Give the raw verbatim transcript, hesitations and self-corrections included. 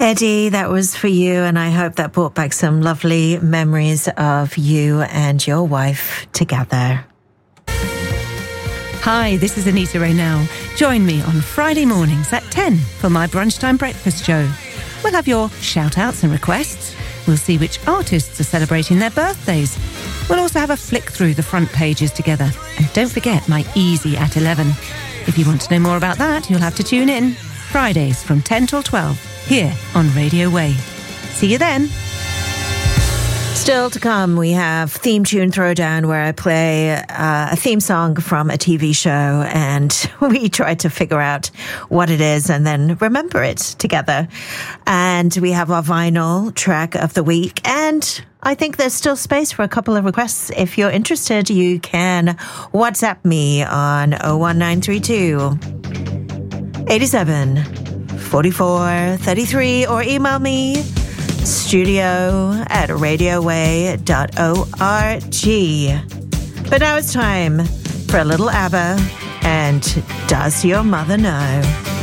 Eddie, that was for you, and I hope that brought back some lovely memories of you and your wife together. Hi, this is Anita Raynell. Join me on Friday mornings at ten for my Brunchtime Breakfast Show. We'll have your shout-outs and requests. We'll see which artists are celebrating their birthdays. We'll also have a flick through the front pages together. And don't forget my Easy at eleven. If you want to know more about that, you'll have to tune in. Fridays from ten till twelve, here on Radio Way. See you then. Still to come, we have Theme Tune Throwdown, where I play uh, a theme song from a T V show, and we try to figure out what it is and then remember it together. And we have our vinyl track of the week, and I think there's still space for a couple of requests. If you're interested, you can WhatsApp me on oh one nine three two, eight seven, four four three three or email me studio at radioway dot org. But now it's time for a little ABBA and Does Your Mother Know?